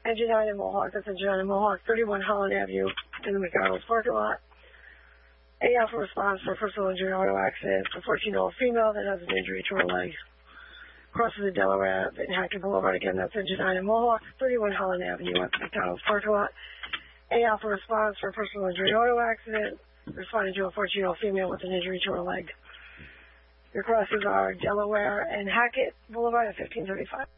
Engine 9 in Mohawk, that's Engine 9 in Mohawk, 31 Holland Avenue in the McDonald's parking lot. AF response for personal injury auto accident. A 14-year-old female that has an injury to her leg. Crosses the Delaware in Hackett Boulevard. Again, that's Engine 9 in Mohawk, 31 Holland Avenue at the McDonald's parking lot. AF response for personal injury auto accident. Responding to a 14-year-old female with an injury to her leg. Your crosses are Delaware and Hackett Boulevard at 1535.